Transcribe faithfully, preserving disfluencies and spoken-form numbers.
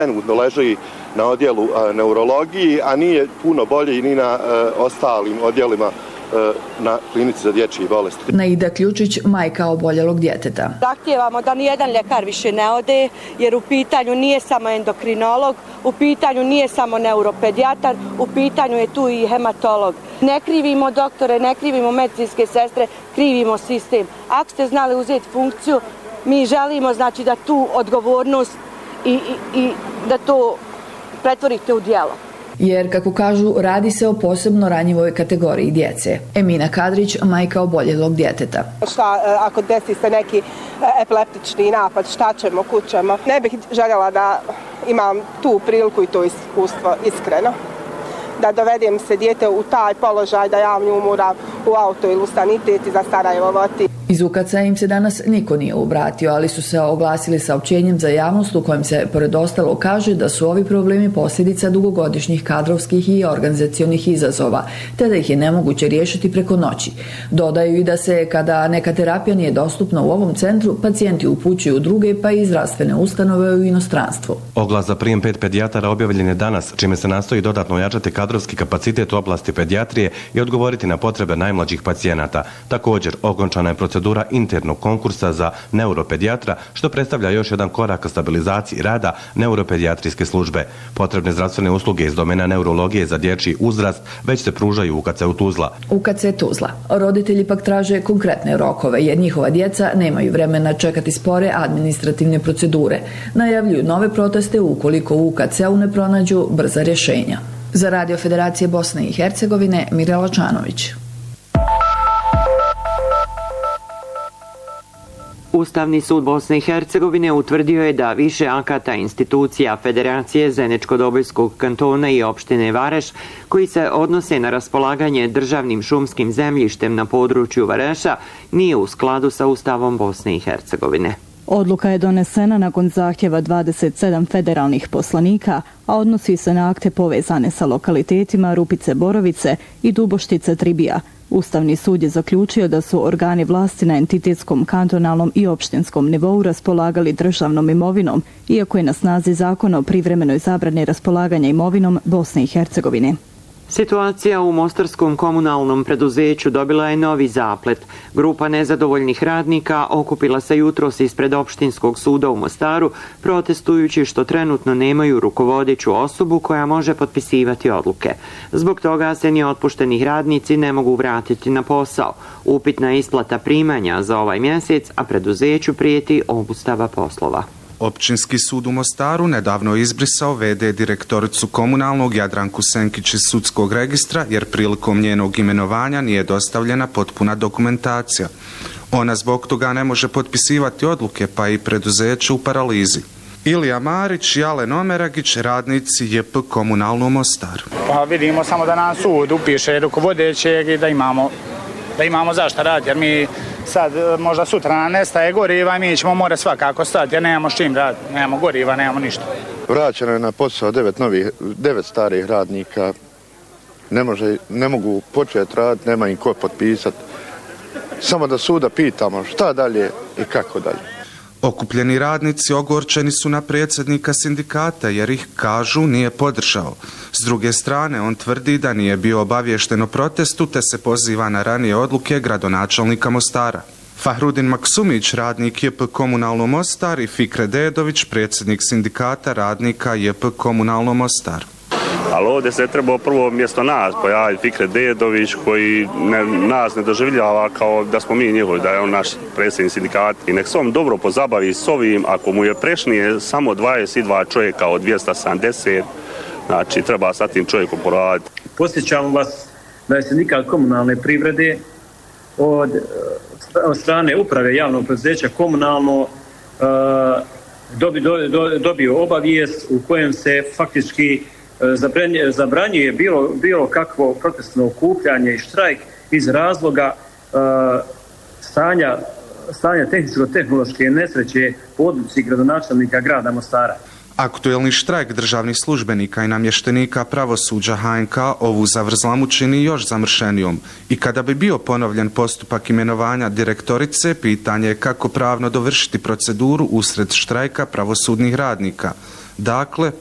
Trenutno leži na odjelu neurologiji, a nije puno bolje ni na ostalim odjelima na klinici za dječje bolesti. Naida Ključić, majka oboljelog djeteta. Zahtijevamo da nijedan ljekar više ne ode, jer u pitanju nije samo endokrinolog, u pitanju nije samo neuropedijatar, u pitanju je tu i hematolog. Ne krivimo doktore, ne krivimo medicinske sestre, krivimo sistem. Ako ste znali uzeti funkciju, mi želimo znači da tu odgovornost i, i, i da to pretvorite u djelo. Jer, kako kažu, radi se o posebno ranjivoj kategoriji djece. Emina Kadrić, majka oboljelog djeteta. Šta ako desi se neki epileptični napad, šta ćemo, kućemo? Ne bih željela da imam tu priliku i to iskustvo, iskreno. Da dovedem se dijete u taj položaj da ja nju moram u auto ili u sanitet i za Sarajevo voti. Iz U K C im se danas niko nije obratio, ali su se oglasili saopćenjem za javnost u kojem se pored ostalo kaže da su ovi problemi posljedica dugogodišnjih kadrovskih i organizacionih izazova, te da ih je nemoguće riješiti preko noći. Dodaju i da se, kada neka terapija nije dostupna u ovom centru, pacijenti upućuju druge pa i zdravstvene ustanove u inostranstvo. Oglas za prijem pet pedijatara objavljen je danas, čime se nastoji dodatno ojačati kadrovski kapacitet u oblasti pedijatrije i odgovoriti na potrebe najmlađih pacijenata. Također, okončana je procedura internog konkursa za neuropedijatra, što predstavlja još jedan korak ka stabilizaciji rada neuropedijatrijske službe. Potrebne zdravstvene usluge iz domena neurologije za dječji uzrast već se pružaju u U K C-u Tuzla. U K C Tuzla. Roditelji pak traže konkretne rokove, jer njihova djeca nemaju vremena čekati spore administrativne procedure. Najavljuju nove proteste ukoliko u U K C-u ne pronađu brza rješenja. Za Radio Federacije Bosne i Hercegovine, Mirela Čanović. Ustavni sud Bosne i Hercegovine utvrdio je da više akata institucija Federacije Zeničko-Dobojskog kantona i opštine Vareš, koji se odnose na raspolaganje državnim šumskim zemljištem na području Vareša, nije u skladu sa Ustavom Bosne i Hercegovine. Odluka je donesena nakon zahtjeva dvadeset sedam federalnih poslanika, a odnosi se na akte povezane sa lokalitetima Rupice Borovice i Duboštice Tribija. Ustavni sud je zaključio da su organi vlasti na entitetskom, kantonalnom i opštinskom nivou raspolagali državnom imovinom, iako je na snazi zakon o privremenoj zabrani raspolaganja imovinom Bosne i Hercegovine. Situacija u mostarskom komunalnom preduzeću dobila je novi zaplet. Grupa nezadovoljnih radnika okupila se jutros ispred opštinskog suda u Mostaru, protestujući što trenutno nemaju rukovodeću osobu koja može potpisivati odluke. Zbog toga se ni otpušteni radnici ne mogu vratiti na posao. Upitna isplata primanja za ovaj mjesec, a preduzeću prijeti obustava poslova. Općinski sud u Mostaru nedavno je izbrisao ve de direktoricu komunalnog Jadranku Senkić iz sudskog registra, jer prilikom njenog imenovanja nije dostavljena potpuna dokumentacija. Ona zbog toga ne može potpisivati odluke, pa i preduzeće u paralizi. Ilija Marić i Alen Omeragić, radnici J P komunalno Mostar. Pa vidimo samo da nam sud upiše rukovodećeg i da imamo, da imamo zašto raditi, jer mi sad možda sutra nam nestaje goriva i mi ćemo mora svakako stati, jer nemamo s čim raditi, nemamo goriva, nemamo ništa. Vraćeno je na posao devet, novih, devet starih radnika, ne, može, ne mogu početi raditi, nema im ko potpisati. Samo da suda pitamo šta dalje i kako dalje. Okupljeni radnici ogorčeni su na predsjednika sindikata jer ih, kažu, nije podržao. S druge strane, on tvrdi da nije bio obaviješten o protestu te se poziva na ranije odluke gradonačelnika Mostara. Fahrudin Maksumić, radnik J P komunalno Mostar, i Fikre Dedović, predsjednik sindikata radnika J P komunalno Mostar. Ali ovdje se trebao prvo mjesto nas pojaviti Fikre Dedović, koji ne, nas ne doživljava kao da smo mi njegovi, da je on naš predsjednik sindikata. I nek se on dobro pozabavi s ovim, ako mu je prešnije samo dvadeset dva čovjeka od dvjesto sedamdeset, znači treba sa tim čovjekom poraditi. Posjećam vas da je sindikat komunalne privrede od, od strane uprave javnog preduzeća komunalno uh, dobi, do, do, dobio obavijest u kojem se faktički zabranjuje bilo, bilo kakvo protestno okupljanje i štrajk iz razloga uh, stanja, stanja tehničko-tehnološke nesreće po odluci gradonačelnika grada Mostara. Aktuelni štrajk državnih službenika i namještenika pravosuđa H N K ovu zavrzlamu čini još zamršenijom. I kada bi bio ponovljen postupak imenovanja direktorice, pitanje je kako pravno dovršiti proceduru usred štrajka pravosudnih radnika. Dakle,